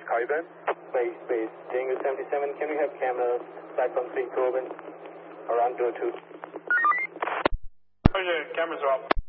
Coburn. Base. Tango 77, can we have cameras, platform 3 Coburn, around door 2? Roger, cameras are up.